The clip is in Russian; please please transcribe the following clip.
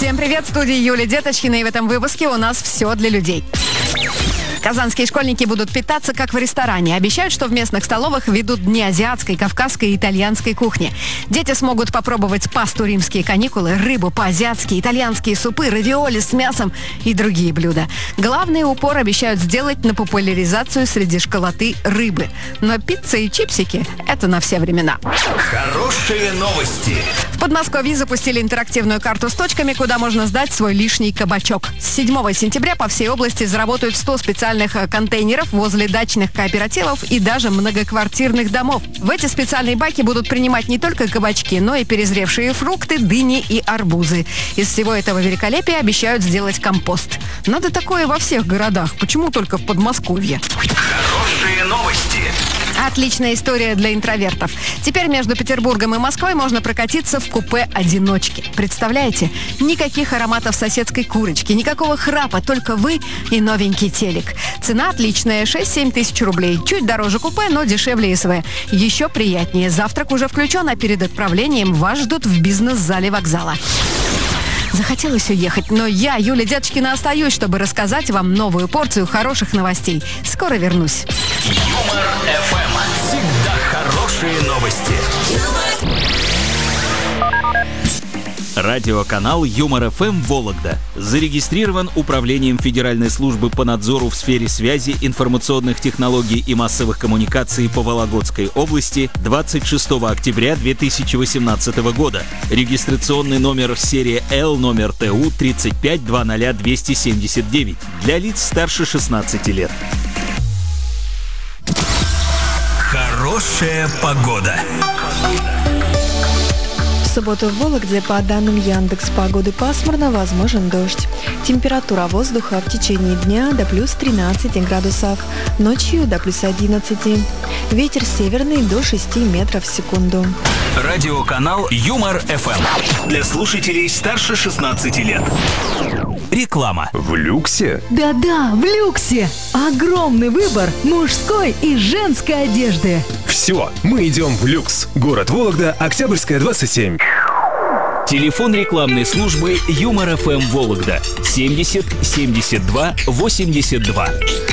Всем привет, в студии Юлия Деточкина, и в этом выпуске у нас все для людей. Казанские школьники будут питаться как в ресторане. Обещают, что в местных столовых ведут дни азиатской, кавказской и итальянской кухни. Дети смогут попробовать пасту римские каникулы, рыбу по-азиатски, итальянские супы, равиоли с мясом и другие блюда. Главный упор обещают сделать на популяризацию среди школоты рыбы. Но пицца и чипсики – это на все времена. Хорошие новости. В Подмосковье запустили интерактивную карту с точками, куда можно сдать свой лишний кабачок. С 7 сентября по всей области заработают 100 специальных контейнеров возле дачных кооперативов и даже многоквартирных домов. В эти специальные баки будут принимать не только кабачки, но и перезревшие фрукты, дыни и арбузы. Из всего этого великолепия обещают сделать компост. Надо такое во всех городах. Почему только в Подмосковье? Хорошие новости. Отличная история для интровертов. Теперь между Петербургом и Москвой можно прокатиться в купе одиночки. Представляете? Никаких ароматов соседской курочки, никакого храпа, только вы и новенький телек. Цена отличная – 6-7 тысяч рублей. Чуть дороже купе, но дешевле СВ. Еще приятнее. Завтрак уже включен, а перед отправлением вас ждут в бизнес-зале вокзала. Захотелось уехать, но я, Юлия Деточкина, остаюсь, чтобы рассказать вам новую порцию хороших новостей. Скоро вернусь. Юмор ФМ. Всегда хорошие новости. Радиоканал Юмор ФМ Вологда зарегистрирован Управлением Федеральной службы по надзору в сфере связи, информационных технологий и массовых коммуникаций по Вологодской области 26 октября 2018 года. Регистрационный номер серия L, номер ТУ 3520279 для лиц старше 16 лет. Хорошая погода. В субботу в Вологде, по данным Яндекс.Погоды, пасмурно, возможен дождь. Температура воздуха в течение дня до плюс 13 градусов, ночью до плюс 11. Ветер северный до 6 метров в секунду. Радиоканал Юмор ФМ. Для слушателей старше 16 лет. Реклама. В люксе? Да-да, в люксе! Огромный выбор мужской и женской одежды. Все, мы идем в люкс. Город Вологда, Октябрьская, 27. Телефон рекламной службы Юмор ФМ Вологда 70 72 82.